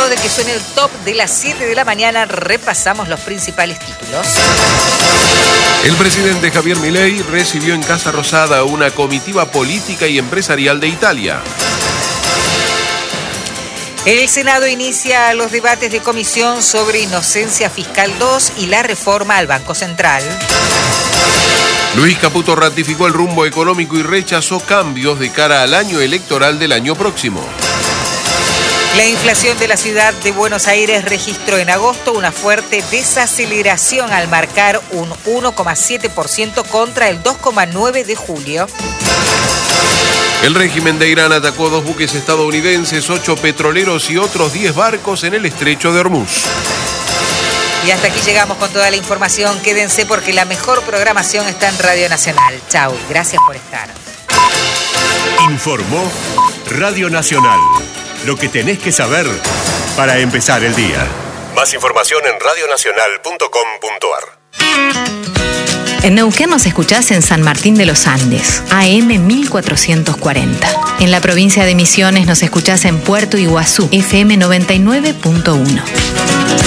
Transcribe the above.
de que suene el top de las 7 de la mañana, repasamos los principales títulos. El presidente Javier Milei recibió en Casa Rosada una comitiva política y empresarial de Italia. El Senado inicia los debates de comisión sobre Inocencia Fiscal 2 y la reforma al Banco Central. Luis Caputo ratificó el rumbo económico y rechazó cambios de cara al año electoral del año próximo. La inflación de la ciudad de Buenos Aires registró en agosto una fuerte desaceleración al marcar un 1,7% contra el 2,9% de julio. El régimen de Irán atacó 2 buques estadounidenses, 8 petroleros y otros 10 barcos en el estrecho de Hormuz. Y hasta aquí llegamos con toda la información. Quédense porque la mejor programación está en Radio Nacional. Chau, gracias por estar. Informó Radio Nacional. Lo que tenés que saber para empezar el día. Más información en radionacional.com.ar. En Neuquén nos escuchás en San Martín de los Andes, AM 1440. En la provincia de Misiones nos escuchás en Puerto Iguazú, FM 99.1.